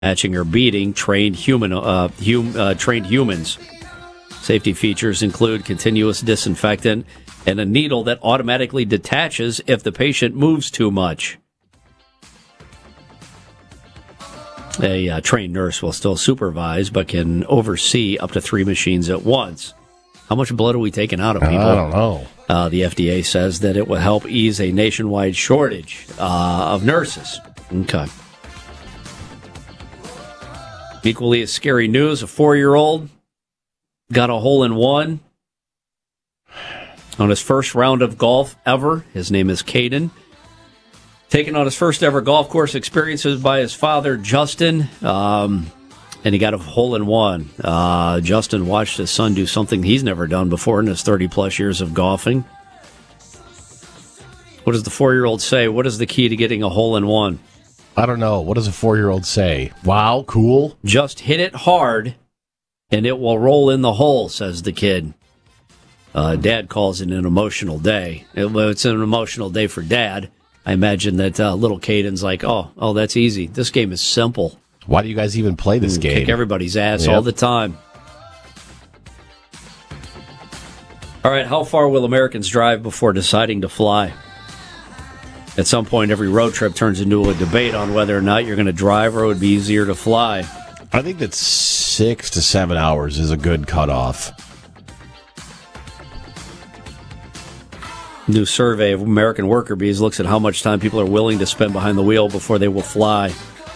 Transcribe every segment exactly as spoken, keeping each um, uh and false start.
matching or beating trained human uh, hum, uh, trained humans. Safety features include continuous disinfectant and a needle that automatically detaches if the patient moves too much. A uh, trained nurse will still supervise, but can oversee up to three machines at once. How much blood are we taking out of people? I don't know. Uh, the F D A says that it will help ease a nationwide shortage uh, of nurses. Okay. Equally as scary news, a four-year-old got a hole-in-one on his first round of golf ever. His name is Caden. Taken on his first ever golf course experiences by his father, Justin, um, and he got a hole-in-one. Uh, Justin watched his son do something he's never done before in his thirty-plus years of golfing. What does the four-year-old say? What is the key to getting a hole-in-one? I don't know. What does a four-year-old say? Wow, cool. Just hit it hard, and it will roll in the hole, says the kid. Uh, Dad calls it an emotional day. It, it's an emotional day for Dad. I imagine that uh, little Caden's like, oh, oh, that's easy. This game is simple. Why do you guys even play this game? Kick everybody's ass Yep. all the time. All right, how far will Americans drive before deciding to fly? At some point, every road trip turns into a debate on whether or not you're going to drive or it would be easier to fly. I think that six to seven hours is a good cutoff. New survey of American worker bees looks at how much time people are willing to spend behind the wheel before they will fly.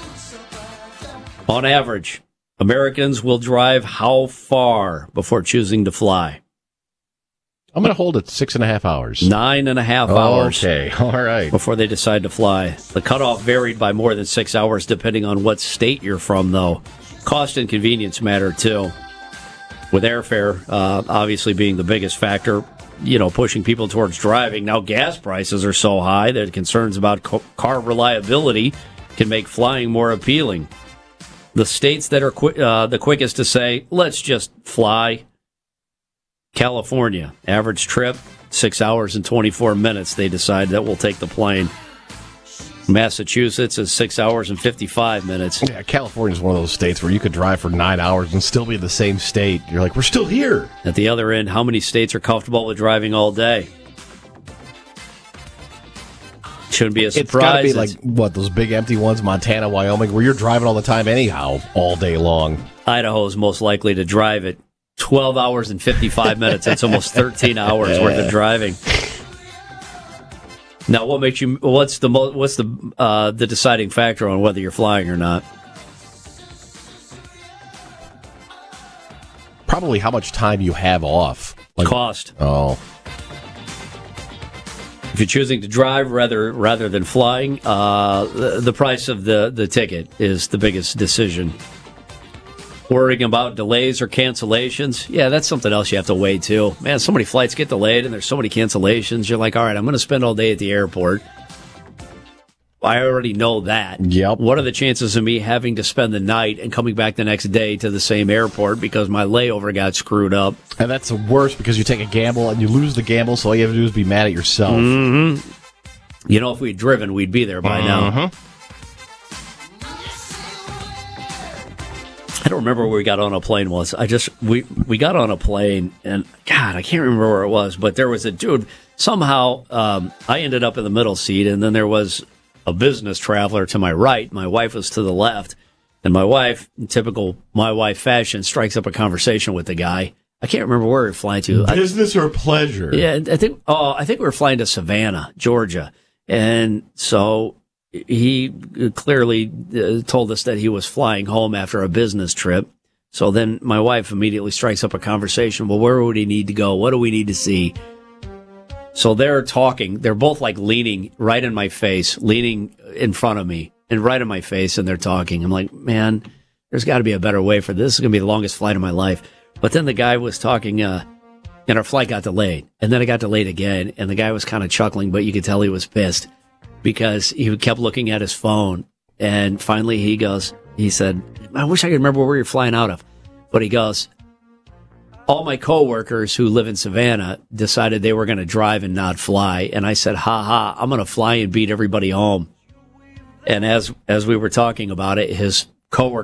On average, Americans will drive how far before choosing to fly? I'm going to hold it six and a half hours. Nine and a half oh, hours. Okay, all right. Before they decide to fly. The cutoff varied by more than six hours depending on what state you're from, though. Cost and convenience matter, too. With airfare, uh, obviously being the biggest factor, you know, pushing people towards driving. Now gas prices are so high that concerns about co- car reliability can make flying more appealing. The states that are qu- uh, the quickest to say, let's just fly. California, average trip, six hours and twenty-four minutes. They decide that we'll take the plane. Massachusetts is six hours and fifty-five minutes. Yeah, California is one of those states where you could drive for nine hours and still be in the same state. You're like, we're still here. At the other end, how many states are comfortable with driving all day? Shouldn't be a surprise. It's got to be like, what, those big empty ones, Montana, Wyoming, where you're driving all the time anyhow, all day long. Idaho is most likely to drive it. twelve hours and fifty-five minutes. That's almost thirteen hours worth of driving. Now, what makes you? What's the mo- what's the uh, the deciding factor on whether you're flying or not? Probably how much time you have off. Like, Cost. Oh. If you're choosing to drive rather rather than flying, uh, the, the price of the, the ticket is the biggest decision. Worrying about delays or cancellations, yeah, that's something else you have to weigh too. Man, so many flights get delayed and there's so many cancellations. You're like, all right, I'm going to spend all day at the airport. I already know that. Yep. What are the chances of me having to spend the night and coming back the next day to the same airport because my layover got screwed up? And that's the worst because you take a gamble and you lose the gamble, so all you have to do is be mad at yourself. Mm-hmm. You know, if we'd driven, we'd be there by mm-hmm. now. I don't remember where we got on a plane once. I just, we, we got on a plane, and God, I can't remember where it was, but there was a dude. Somehow, um, I ended up in the middle seat, and then there was a business traveler to my right. My wife was to the left, and my wife, in typical my wife fashion, strikes up a conversation with the guy. I can't remember where we were flying to. Business I, or pleasure? Yeah, I think. Oh, I think we were flying to Savannah, Georgia, and so he clearly uh, told us that he was flying home after a business trip. So then my wife immediately strikes up a conversation. Well, where would he need to go? What do we need to see? So they're talking. They're both like leaning right in my face, leaning in front of me and right in my face. And they're talking. I'm like, man, there's got to be a better way for this. This is going to be the longest flight of my life. But then the guy was talking, uh, and our flight got delayed. And then it got delayed again. And the guy was kind of chuckling, but you could tell he was pissed because he kept looking at his phone. And finally he goes, he said, I wish I could remember where you're flying out of. But he goes, all my coworkers who live in Savannah decided they were going to drive and not fly. And I said, ha ha, I'm going to fly and beat everybody home. And as as we were talking about it, his coworker